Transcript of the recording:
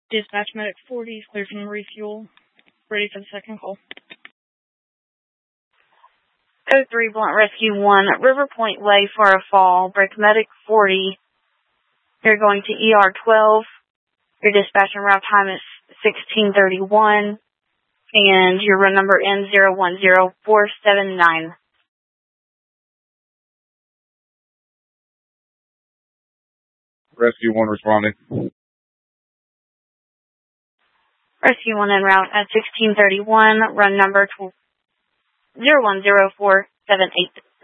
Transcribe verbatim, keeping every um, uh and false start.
Dispatch Medic forty, clear from refuel. Ready for the second call. oh three Blunt Rescue one, River Point Way for a fall. Break Medic forty. You're going to E R twelve. Your dispatch and route time is sixteen thirty-one. And your run number ends zero one zero four seven nine. Rescue one responding. Rescue one en route at sixteen thirty-one. Run number zero one zero four seven eight.